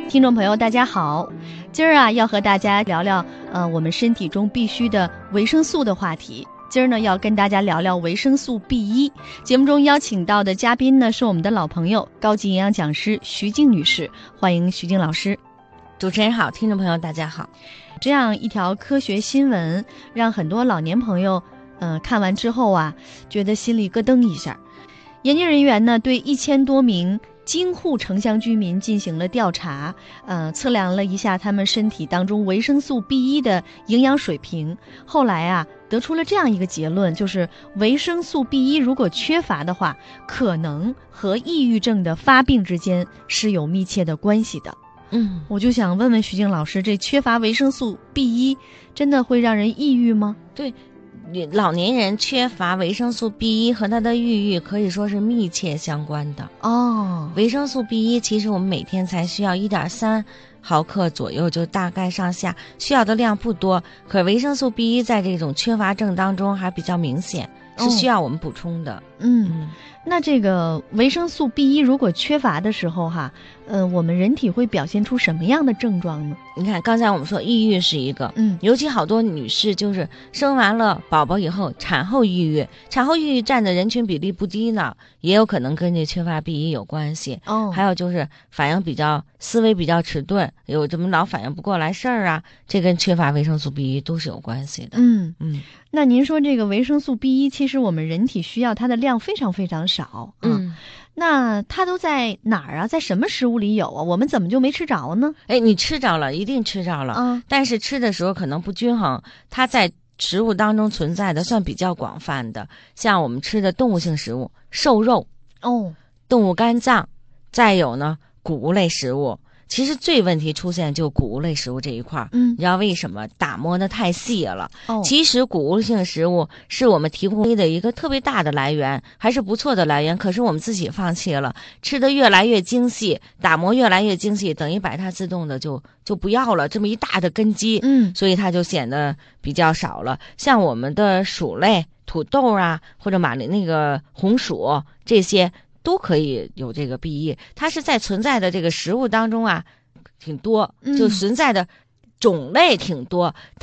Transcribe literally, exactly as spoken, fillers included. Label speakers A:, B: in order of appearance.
A: 听众朋友大家好，今儿啊要和大家聊聊呃我们身体中必须的维生素的话题。今儿呢要跟大家聊聊维生素 B 一。节目中邀请到的嘉宾呢是我们的老朋友，高级营养讲师徐静女士，欢迎徐静老师。
B: 主持人好，听众朋友大家好。
A: 这样一条科学新闻让很多老年朋友呃看完之后啊觉得心里咯噔一下。研究人员呢对一千多名京沪城乡居民进行了调查，呃，测量了一下他们身体当中维生素 B 一 的营养水平。后来啊，得出了这样一个结论，就是维生素 B 一 如果缺乏的话，可能和抑郁症的发病之间是有密切的关系的。
B: 嗯，
A: 我就想问问徐静老师，这缺乏维生素 B 一 真的会让人抑郁吗？
B: 对。老年人缺乏维生素 B 一 和他的抑郁可以说是密切相关的
A: 哦。
B: 维生素 B 一 其实我们每天才需要 一点三毫克左右，就大概上下，需要的量不多。可维生素 B 一 在这种缺乏症当中还比较明显，是需要我们补充的。
A: 嗯, 嗯那这个维生素 B 一 如果缺乏的时候哈，呃，我们人体会表现出什么样的症状呢？
B: 你看，刚才我们说抑郁是一个，
A: 嗯，
B: 尤其好多女士就是生完了宝宝以后，产后抑郁，产后抑郁占的人群比例不低呢，也有可能跟这缺乏 B 一 有关系。
A: 哦，
B: 还有就是反应比较思维比较迟钝，有这么老反应不过来事儿啊，这跟缺乏维生素 B 一 都是有关系的。
A: 嗯
B: 嗯，
A: 那您说这个维生素 B 一 其实我们人体需要它的量非常非常少啊。
B: 嗯，
A: 那它都在哪儿啊？在什么食物里有啊？我们怎么就没吃着呢？
B: 哎，你吃着了，一定吃着了。
A: 啊，
B: 但是吃的时候可能不均衡，它在食物当中存在的算比较广泛的，像我们吃的动物性食物，瘦肉，
A: 哦，
B: 动物肝脏，再有呢谷物类食物。其实最问题出现就谷物类食物这一块，
A: 嗯，
B: 你知道为什么？打磨的太细了。
A: 哦，
B: 其实谷物性食物是我们提供的一个特别大的来源，还是不错的来源，可是我们自己放弃了，吃的越来越精细，打磨越来越精细，等于把它自动的就就不要了，这么一大的根基，
A: 嗯，
B: 所以它就显得比较少了。像我们的薯类、土豆啊，或者马铃那个红薯这些。都可以有这个 B 一，它是在存在的这个食物当中啊，挺多，就存在的种类挺多。